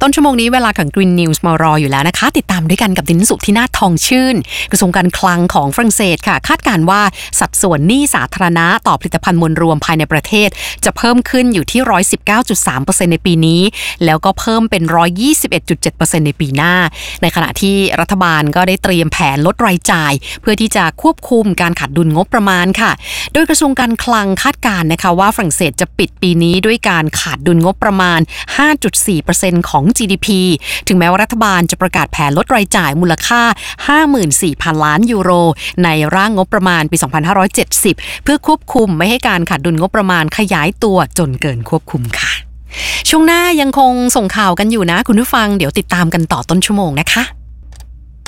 ต้นชั่วโมงนี้เวลาของ Green News มารออยู่แล้วนะคะติดตามด้วยกันกับดินสุธินาถทองชื่นกระทรวงการคลังของฝรั่งเศสค่ะคาดการณ์ว่าสัดส่วนหนี้สาธารณะต่อผลิตภัณฑ์มวลรวมภายในประเทศจะเพิ่มขึ้นอยู่ที่ 119.3% ในปีนี้แล้วก็เพิ่มเป็น 121.7% ในปีหน้าในขณะที่รัฐบาลก็ได้เตรียมแผนลดรายจ่ายเพื่อที่จะควบคุมการขาดดุลงบประมาณค่ะโดยกระทรวงการคลังคาดการณ์นะคะว่าฝรั่งเศสจะปิดปีนี้ด้วยการขาดดุลงบประมาณ 5.4% ของ GDP ถึงแม้ว่ารัฐบาลจะประกาศแผนลดรายจ่ายมูลค่า 54,000 ล้านยูโรในร่างงบประมาณปี 2570 เพื่อควบคุมไม่ให้การขาดดุลงบประมาณขยายตัวจนเกินควบคุมค่ะช่วงหน้ายังคงส่งข่าวกันอยู่นะคุณผู้ฟังเดี๋ยวติดตามกันต่อต้นชั่วโมงนะคะ